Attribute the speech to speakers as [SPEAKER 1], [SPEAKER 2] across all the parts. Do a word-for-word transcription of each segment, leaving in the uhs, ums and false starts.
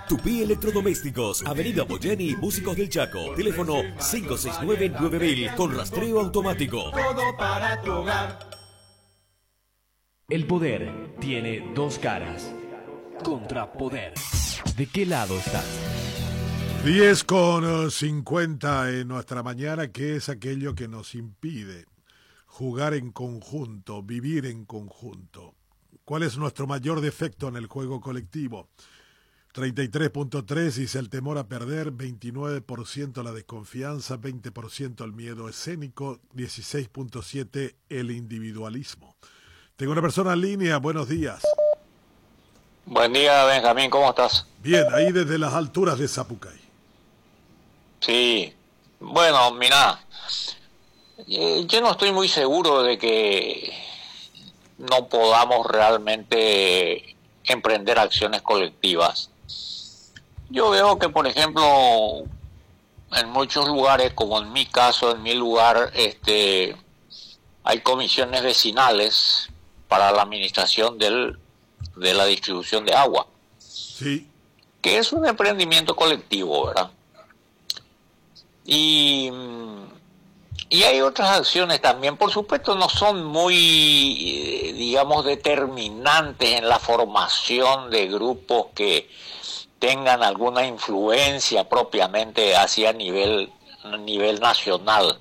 [SPEAKER 1] Tupí Electrodomésticos, Avenida Boyeni, Músicos del Chaco. Teléfono cinco seis nueve nueve mil con rastreo automático.
[SPEAKER 2] Todo para tu hogar.
[SPEAKER 3] El poder tiene dos caras. Contrapoder. ¿De qué lado estás?
[SPEAKER 4] diez con cincuenta en nuestra mañana, que es aquello que nos impide jugar en conjunto, vivir en conjunto. ¿Cuál es nuestro mayor defecto en el juego colectivo? treinta y tres punto tres dice el temor a perder, veintinueve por ciento la desconfianza, veinte por ciento el miedo escénico, dieciséis punto siete el individualismo. Tengo una persona en línea, buenos días.
[SPEAKER 5] Buen día, Benjamín, ¿cómo estás?
[SPEAKER 4] Bien, ahí desde las alturas de Zapucay.
[SPEAKER 5] Sí, bueno, mira, yo no estoy muy seguro de que no podamos realmente emprender acciones colectivas. Yo veo que, por ejemplo, en muchos lugares, como en mi caso, en mi lugar, este, hay comisiones vecinales para la administración del, de la distribución de agua.
[SPEAKER 4] Sí.
[SPEAKER 5] Que es un emprendimiento colectivo, ¿verdad? Y, y hay otras acciones también, por supuesto, no son muy, eh, digamos, determinantes en la formación de grupos que tengan alguna influencia propiamente hacia nivel, nivel nacional.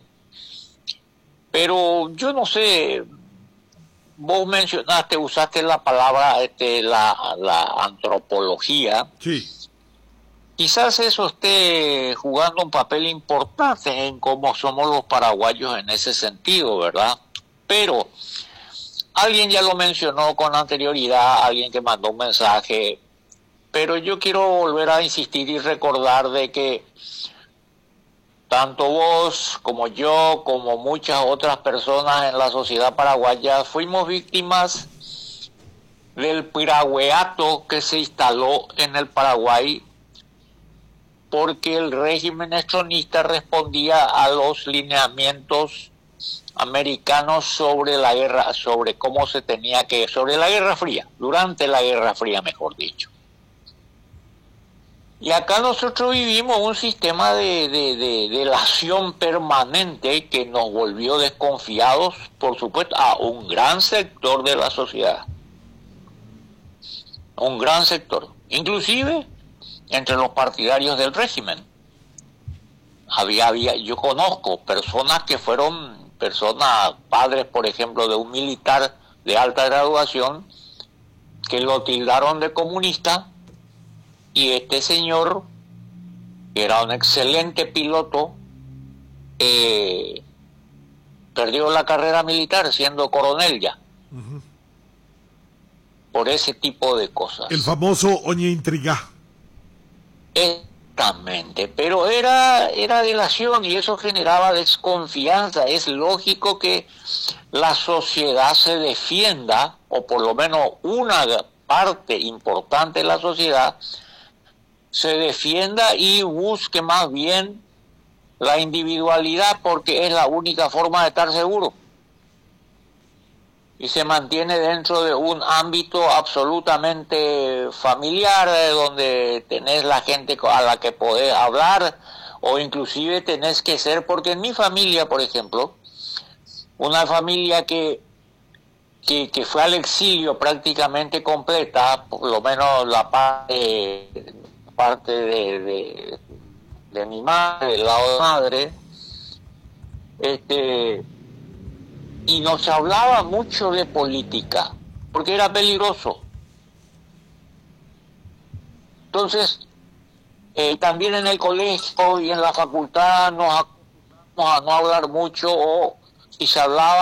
[SPEAKER 5] Pero yo no sé, vos mencionaste, usaste la palabra, este, la, la antropología.
[SPEAKER 4] Sí.
[SPEAKER 5] Quizás eso esté jugando un papel importante en cómo somos los paraguayos en ese sentido, ¿verdad? Pero alguien ya lo mencionó con anterioridad, alguien que mandó un mensaje, pero yo quiero volver a insistir y recordar de que tanto vos como yo, como muchas otras personas en la sociedad paraguaya, fuimos víctimas del piragüeato que se instaló en el Paraguay porque el régimen estronista respondía a los lineamientos americanos sobre la guerra, sobre cómo se tenía que, sobre la Guerra Fría, durante la Guerra Fría, mejor dicho. Y acá nosotros vivimos un sistema de, de, de delación permanente que nos volvió desconfiados, por supuesto, a un gran sector de la sociedad. Un gran sector. Inclusive entre los partidarios del régimen. Había, había, yo conozco personas que fueron personas, padres, por ejemplo, de un militar de alta graduación, que lo tildaron de comunista, y este señor, que era un excelente piloto, eh, perdió la carrera militar siendo coronel ya. Uh-huh. Por ese tipo de cosas.
[SPEAKER 4] El famoso Oñe Intriga.
[SPEAKER 5] Exactamente, pero era, era delación y eso generaba desconfianza. Es lógico que la sociedad se defienda, o por lo menos una parte importante de la sociedad se defienda y busque más bien la individualidad, porque es la única forma de estar seguro. Y se mantiene dentro de un ámbito absolutamente familiar, donde tenés la gente a la que podés hablar, o inclusive tenés que ser, porque en mi familia, por ejemplo, una familia que, que, que fue al exilio prácticamente completa, por lo menos la parte, parte de, de, de mi madre, del lado de madre, este... y no se hablaba mucho de política, porque era peligroso. Entonces, eh, también en el colegio y en la facultad nos acostumbramos a no hablar mucho, o si se hablaba,